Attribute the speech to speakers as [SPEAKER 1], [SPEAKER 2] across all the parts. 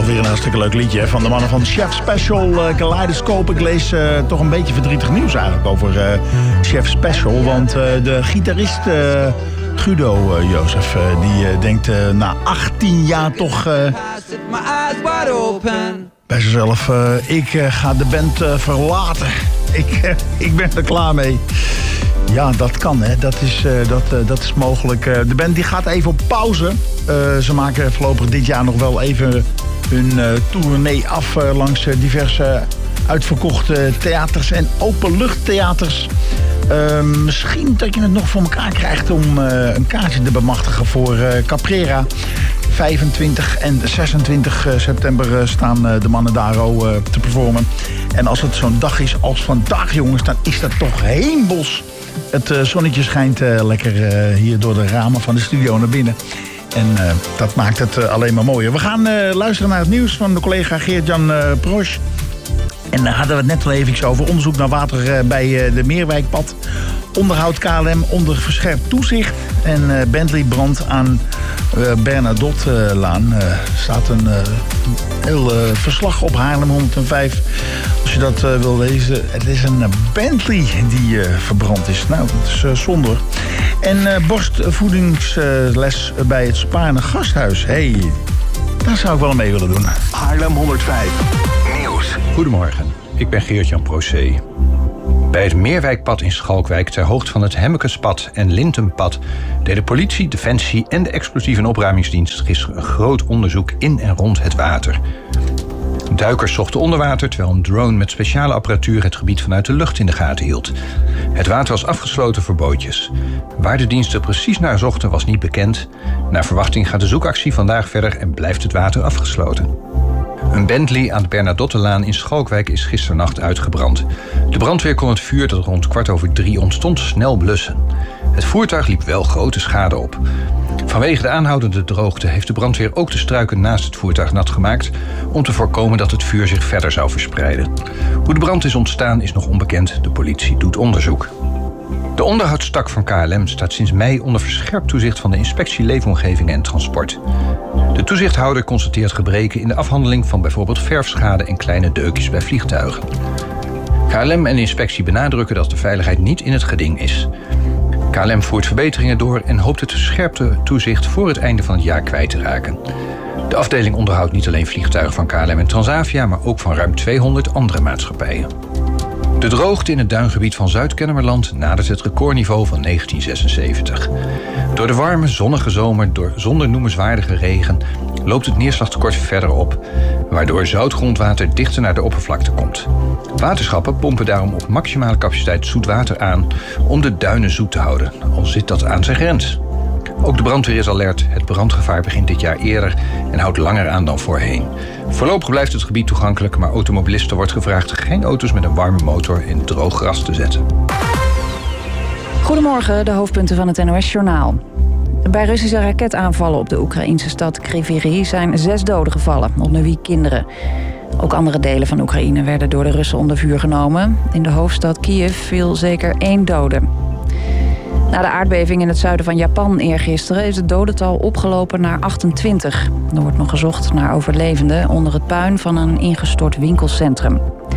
[SPEAKER 1] Toch weer een hartstikke leuk liedje hè? Van de mannen van Chef Special Kaleidoscope. Ik lees toch een beetje verdrietig nieuws eigenlijk over Chef Special. Want de gitarist Guido Jozef, die denkt na 18 jaar toch bij zichzelf... ik ga de band verlaten. Ik ben er klaar mee. Ja, dat kan, hè. Dat is mogelijk. De band die gaat even op pauze. Ze maken voorlopig dit jaar nog wel even hun tournee af langs diverse uitverkochte theaters en openluchttheaters. Misschien dat je het nog voor elkaar krijgt om een kaartje te bemachtigen voor Caprera. 25 en 26 september staan de mannen daar te performen. En als het zo'n dag is als vandaag, jongens, dan is dat toch hemels. Het zonnetje schijnt lekker hier door de ramen van de studio naar binnen. En dat maakt het alleen maar mooier. We gaan luisteren naar het nieuws van de collega Geert-Jan Prosch. En daar hadden we het net al even over. Onderzoek naar water bij de Meerwijkpad. Onderhoud KLM onder verscherpt toezicht. En Bentley brand aan Bernadottelaan. Staat een heel verslag op Haarlem 105. Als je dat wil lezen. Het is een Bentley die verbrand is. Nou, dat is zonde. En borstvoedingsles bij het Spaarne Gasthuis. Hey, daar zou ik wel mee willen doen.
[SPEAKER 2] Haarlem 105 Nieuws.
[SPEAKER 3] Goedemorgen, ik ben Geert-Jan Procé. Bij het Meerwijkpad in Schalkwijk, ter hoogte van het Hemmekespad en Lintenpad, deden politie, defensie en de explosief- en opruimingsdienst gisteren een groot onderzoek in en rond het water. Duikers zochten onder water, terwijl een drone met speciale apparatuur het gebied vanuit de lucht in de gaten hield. Het water was afgesloten voor bootjes. Waar de diensten precies naar zochten was niet bekend. Naar verwachting gaat de zoekactie vandaag verder en blijft het water afgesloten. Een Bentley aan de Bernadottelaan in Schalkwijk is gisternacht uitgebrand. De brandweer kon het vuur dat rond 2:15 ontstond snel blussen. Het voertuig liep wel grote schade op. Vanwege de aanhoudende droogte heeft de brandweer ook de struiken naast het voertuig nat gemaakt om te voorkomen dat het vuur zich verder zou verspreiden. Hoe de brand is ontstaan is nog onbekend. De politie doet onderzoek. De onderhoudstak van KLM staat sinds mei onder verscherpt toezicht van de Inspectie Leefomgeving en Transport. De toezichthouder constateert gebreken in de afhandeling van bijvoorbeeld verfschade en kleine deukjes bij vliegtuigen. KLM en de inspectie benadrukken dat de veiligheid niet in het geding is. KLM voert verbeteringen door en hoopt het verscherpte toezicht voor het einde van het jaar kwijt te raken. De afdeling onderhoudt niet alleen vliegtuigen van KLM en Transavia, maar ook van ruim 200 andere maatschappijen. De droogte in het duingebied van Zuid-Kennemerland nadert het recordniveau van 1976. Door de warme, zonnige zomer zonder noemenswaardige regen loopt het neerslagtekort verder op, waardoor zoutgrondwater dichter naar de oppervlakte komt. Waterschappen pompen daarom op maximale capaciteit zoet water aan om de duinen zoet te houden, al zit dat aan zijn grens. Ook de brandweer is alert. Het brandgevaar begint dit jaar eerder en houdt langer aan dan voorheen. Voorlopig blijft het gebied toegankelijk, maar automobilisten wordt gevraagd geen auto's met een warme motor in droog gras te zetten.
[SPEAKER 4] Goedemorgen, de hoofdpunten van het NOS-journaal. Bij Russische raketaanvallen op de Oekraïnse stad Kryvyi zijn 6 doden gevallen, onder wie kinderen. Ook andere delen van Oekraïne werden door de Russen onder vuur genomen. In de hoofdstad Kiev viel zeker 1 dode. Na de aardbeving in het zuiden van Japan eergisteren is het dodental opgelopen naar 28. Er wordt nog gezocht naar overlevenden onder het puin van een ingestort winkelcentrum.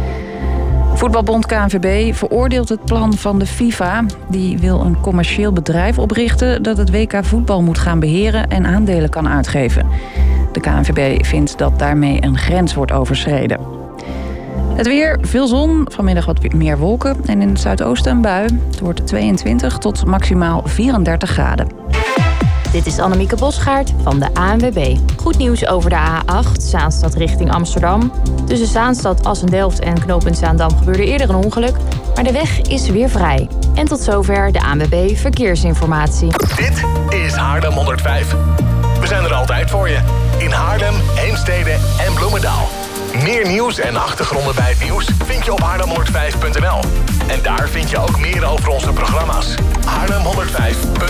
[SPEAKER 4] Voetbalbond KNVB veroordeelt het plan van de FIFA. Die wil een commercieel bedrijf oprichten dat het WK voetbal moet gaan beheren en aandelen kan uitgeven. De KNVB vindt dat daarmee een grens wordt overschreden. Het weer, veel zon, vanmiddag wat meer wolken en in het zuidoosten een bui. Het wordt 22 tot maximaal 34 graden.
[SPEAKER 5] Dit is Annemieke Bosgaard van de ANWB. Goed nieuws over de A8, Zaanstad richting Amsterdam. Tussen Zaanstad, Assen-Delft en knooppunt Zaandam gebeurde eerder een ongeluk. Maar de weg is weer vrij. En tot zover de ANWB Verkeersinformatie.
[SPEAKER 2] Dit is Haarlem 105. We zijn er altijd voor je. In Haarlem, Heemstede en Bloemendaal. Meer nieuws en achtergronden bij het nieuws vind je op haarlem105.nl. En daar vind je ook meer over onze programma's. Haarlem105.nl